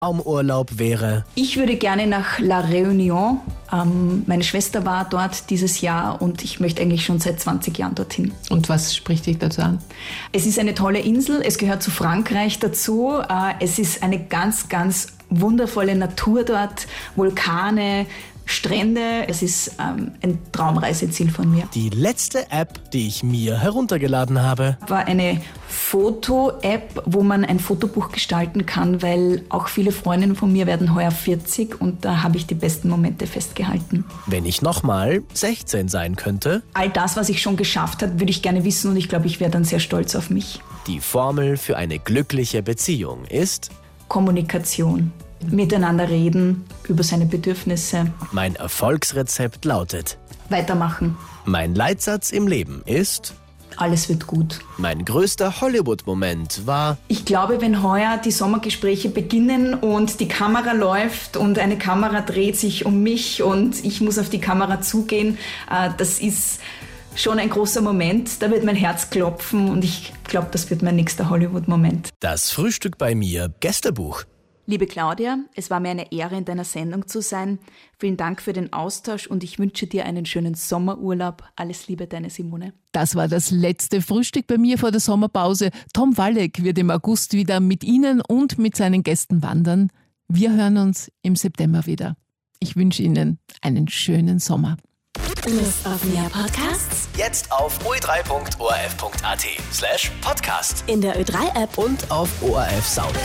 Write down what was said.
Traumurlaub wäre? Ich würde gerne nach La Réunion. Meine Schwester war dort dieses Jahr und ich möchte eigentlich schon seit 20 Jahren dorthin. Und was spricht dich dazu an? Es ist eine tolle Insel, es gehört zu Frankreich dazu. Es ist eine ganz, ganz wundervolle Natur dort, Vulkane, Strände. Es ist ein Traumreiseziel von mir. Die letzte App, die ich mir heruntergeladen habe, War eine Foto-App, wo man ein Fotobuch gestalten kann, weil auch viele Freundinnen von mir werden heuer 40 und da habe ich die besten Momente festgehalten. wenn ich nochmal 16 sein könnte. All das, was ich schon geschafft habe, würde ich gerne wissen und ich glaube, ich wäre dann sehr stolz auf mich. Die Formel für eine glückliche Beziehung ist: Kommunikation. Miteinander reden über seine Bedürfnisse. Mein Erfolgsrezept lautet: Weitermachen. Mein Leitsatz im Leben ist: Alles wird gut. Mein größter Hollywood-Moment war: Ich glaube, wenn heuer die Sommergespräche beginnen und die Kamera läuft und eine Kamera dreht sich um mich und ich muss auf die Kamera zugehen, das ist schon ein großer Moment. Da wird mein Herz klopfen und ich glaube, das wird mein nächster Hollywood-Moment. das Frühstück bei mir Gästebuch. Liebe Claudia, es war mir eine Ehre, in deiner Sendung zu sein. Vielen Dank für den Austausch und ich wünsche dir einen schönen Sommerurlaub. Alles Liebe, deine Simone. Das war das letzte Frühstück bei mir vor der Sommerpause. Tom Walleck wird im August wieder mit Ihnen und mit seinen Gästen wandern. Wir hören uns im September wieder. Ich wünsche Ihnen einen schönen Sommer. Lust auf mehr Podcasts? Jetzt auf o3.orf.at/podcast In der Ö3-App und auf ORF Sound.